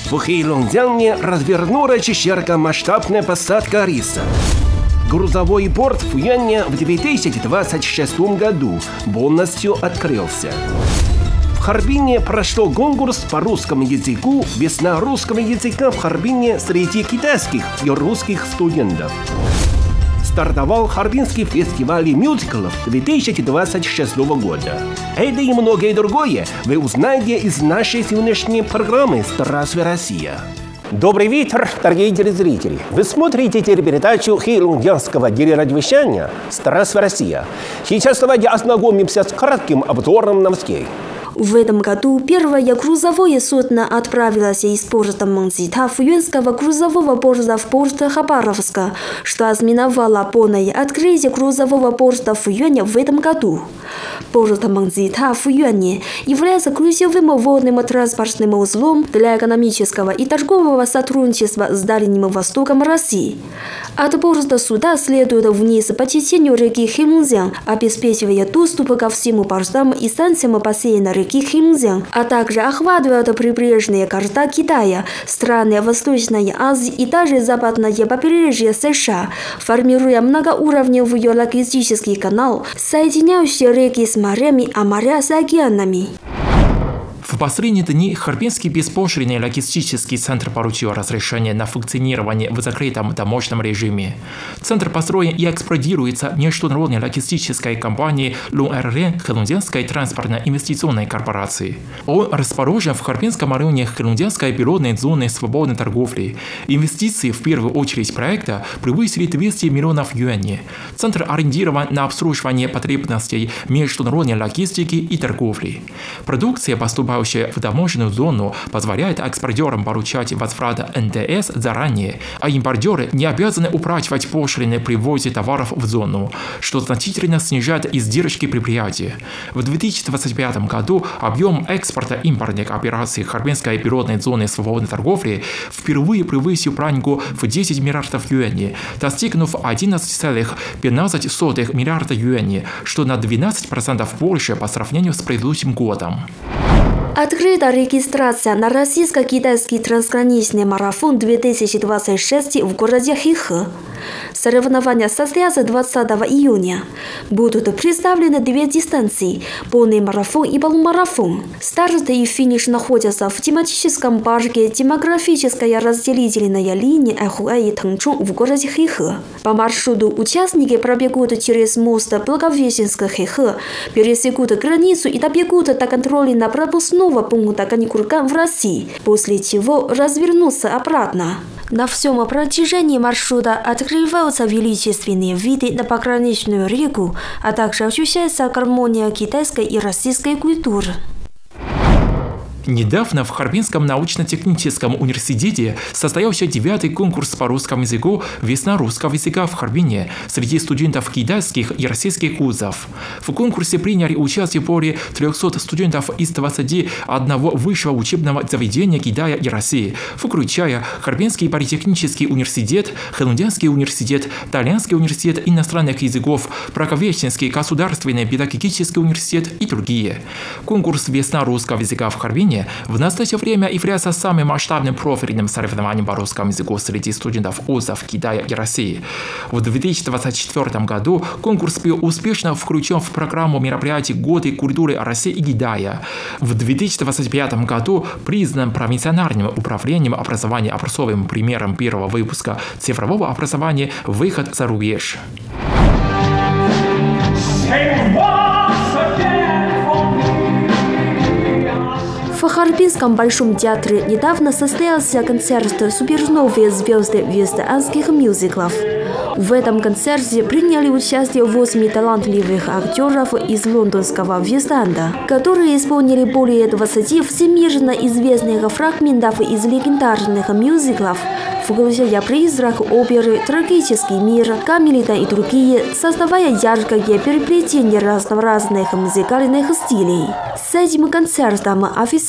В Хэйлунцзяне развернулась широкомасштабная посадка риса. Грузовой порт в Фуяне в 2026 году полностью открылся. В Харбине прошел конкурс по русскому языку «Весна русского языка в Харбине» среди китайских и русских студентов. Стартовал Харбинский фестиваль мюзиклов 2026 года. Это и многое другое вы узнаете из нашей сегодняшней программы «Здравствуй, Россия». Добрый вечер, дорогие телезрители. Вы смотрите телепередачу Хэйлунцзянского телерадиовещания «Здравствуй, Россия». Сейчас давайте ознакомимся с кратким обзором новостей. В этом году первое грузовое судно отправилось из порта Мангзита Фуюнского грузового порта в порт Хабаровска, что ознаменовало полное открытие грузового порта в Фуюне в этом году. Порт Мангзита в Фуюне является ключевым водным транспортным узлом для экономического и торгового сотрудничества с Дальним Востоком России. От порта суда следует вниз по течению реки Хэйлунцзян, обеспечивая доступ ко всем портам и станциям бассейна реки Хэйлунцзян, а также охватывает прибрежные города Китая, страны Восточной Азии и даже западное побережье США, формируя многоуровневый логистический канал, соединяющий реки с морями, а моря с океанами. В последние дни Харбинский беспошлинный логистический центр получил разрешение на функционирование в закрытом таможенном режиме. Центр построен и эксплуатируется международной логистической компанией ЛУНРР Хэйлунцзянской транспортно-инвестиционной корпорации. Он расположен в Харбинском районе Хэйлунцзянской природной зоны свободной торговли. Инвестиции в первую очередь проекта превысили 200 миллионов юаней. Центр ориентирован на обслуживание потребностей международной логистики и торговли. Продукция, поступающая в таможенную зону, позволяет экспортерам получать возврат НДС заранее, а импортеры не обязаны уплачивать пошлины при ввозе товаров в зону, что значительно снижает издержки предприятия. В 2025 году объем экспорта импортных операций Харбинской природной зоны свободной торговли впервые превысил планку в 10 миллиардов юаней, достигнув 11,15 миллиарда юаней, что на 12% больше по сравнению с предыдущим годом. Открыта регистрация на российско-китайский трансграничный марафон 2026 в городе Хэйхэ. Соревнования состоятся 20 июня. Будут представлены две дистанции – полный марафон и полумарафон. Старт и финиш находятся в тематическом парке «Демографическая разделительная линия Эхуэй Тэнчжун» в городе Хэйхэ. По маршруту участники пробегут через мост Благовещенск-Хэйхэ, пересекут границу и добегут до контрольно-пропускного пункта Каникурган в России, после чего развернутся обратно. На всем протяжении маршрута открываются величественные виды на пограничную реку, а также ощущается гармония китайской и российской культуры. Недавно в Харбинском научно-техническом университете состоялся 9-й конкурс по русскому языку «Весна русского языка в Харбине» среди студентов китайских и российских вузов. В конкурсе приняли участие более 300 студентов из 21 высшего учебного заведения Китая и России, включая Харбинский политехнический университет, Хэйлунцзянский университет, Дальянский университет иностранных языков, Благовещенский государственный педагогический университет и другие. Конкурс «Весна русского языка в Харбине» в настоящее время является самым масштабным профильным соревнованием по русскому языку среди студентов вузов Китая и России. В 2024 году конкурс был успешно включен в программу мероприятий «Годы культуры России и Китая». В 2025 году признан провинциональным управлением образования образцовым примером первого выпуска цифрового образования «Выход за рубеж». В Харбинском Большом театре недавно состоялся концерт «Суперновые звезды вестеанских мюзиклов». В этом концерте приняли участие 8 талантливых актеров из лондонского Вест-Энда, которые исполнили более 20 всемирно известных фрагментов из легендарных мюзиклов, включая «Призрак», оперы, «Трагический мир», «Камелита» и другие, создавая яркое переплетение разнообразных музыкальных стилей. С этим концертом официально